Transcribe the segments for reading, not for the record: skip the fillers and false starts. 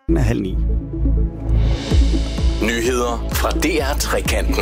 8:30. Nyheder fra DR Trekanten.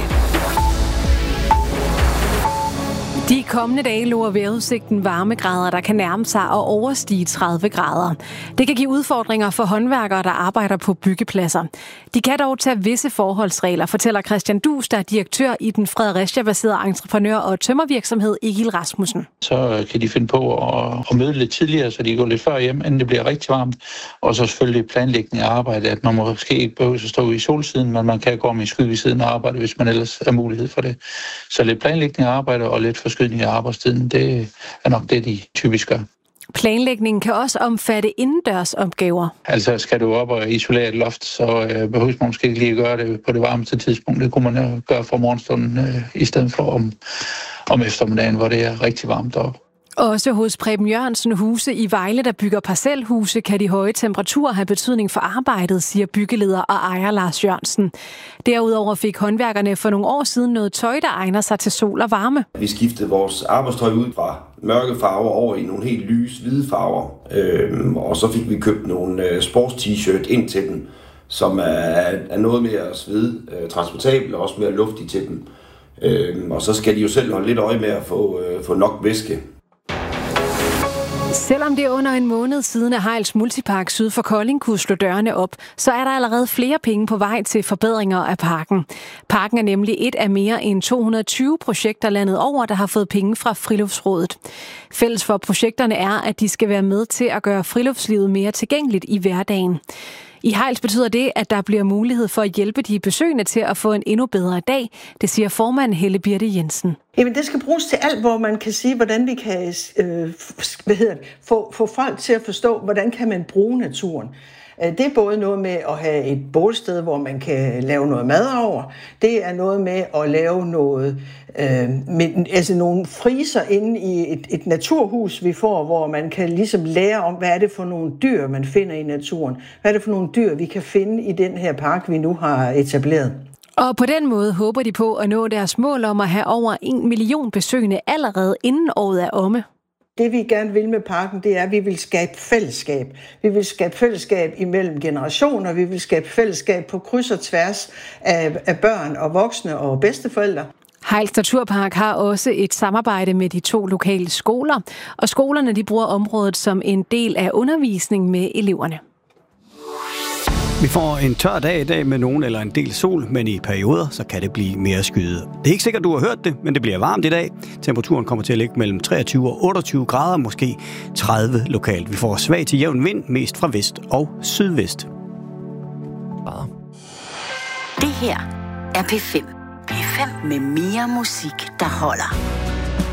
De kommende dage lover vejrudsigten varmegrader, der kan nærme sig og overstige 30 grader. Det kan give udfordringer for håndværkere, der arbejder på byggepladser. De kan dog tage visse forholdsregler, fortæller Christian Duus, der er direktør i den Fredericia-baserede entreprenør- og tømmervirksomhed Egil Rasmussen. Så kan de finde på at møde lidt tidligere, så de går lidt før hjem, inden det bliver rigtig varmt. Og så selvfølgelig planlægning af arbejde, at man måske ikke behøver at stå i solsiden, men man kan gå om i sky ved siden af arbejde, hvis man ellers har mulighed for det. Så lidt planlægning af arbejde og lidt forskydning af arbejdstiden, det er nok det, de typisk gør. Planlægningen kan også omfatte indendørsopgaver. Altså skal du op og isolere et loft, så behøver man måske ikke lige at gøre det på det varmeste tidspunkt. Det kunne man gøre fra morgenstunden i stedet for om eftermiddagen, hvor det er rigtig varmt deroppe. Også hos Preben Jørgensen Huse i Vejle, der bygger parcelhuse, kan de høje temperaturer have betydning for arbejdet, siger byggeleder og ejer Lars Jørgensen. Derudover fik håndværkerne for nogle år siden noget tøj, der egner sig til sol og varme. Vi skiftede vores arbejdstøj ud fra mørke farver over i nogle helt lys hvide farver. Og så fik vi købt nogle sports-t-shirt ind til dem, som er noget mere sved, transportabel og også mere luftig til dem. Og så skal de jo selv holde lidt øje med at få nok væske. Selvom det er under en måned siden, at Hejls Multipark syd for Kolding kunne slå dørene op, så er der allerede flere penge på vej til forbedringer af parken. Parken er nemlig et af mere end 220 projekter landet over, der har fået penge fra Friluftsrådet. Fælles for projekterne er, at de skal være med til at gøre friluftslivet mere tilgængeligt i hverdagen. I Hejls betyder det, at der bliver mulighed for at hjælpe de besøgende til at få en endnu bedre dag, det siger formand Helle Birte Jensen. Jamen det skal bruges til alt, hvor man kan sige, hvordan vi kan få folk til at forstå, hvordan kan man bruge naturen. Det er både noget med at have et bålsted, hvor man kan lave noget mad over. Det er noget med at lave noget, nogle friser inde i et naturhus, vi får, hvor man kan ligesom lære om, hvad er det for nogle dyr, man finder i naturen. Hvad er det for nogle dyr, vi kan finde i den her park, vi nu har etableret. Og på den måde håber de på at nå deres mål om at have over 1 million besøgende allerede inden året er omme. Det vi gerne vil med parken, det er, at vi vil skabe fællesskab. Vi vil skabe fællesskab imellem generationer. Vi vil skabe fællesskab på kryds og tværs af børn og voksne og bedsteforældre. Hejls Naturpark har også et samarbejde med de 2 lokale skoler, og skolerne de bruger området som en del af undervisning med eleverne. Vi får en tør dag i dag med nogen eller en del sol, men i perioder så kan det blive mere skyet. Det er ikke sikkert, du har hørt det, men det bliver varmt i dag. Temperaturen kommer til at ligge mellem 23 og 28 grader, måske 30 lokalt. Vi får svag til jævn vind, mest fra vest og sydvest. Det her er P5. P5 med mere musik, der holder.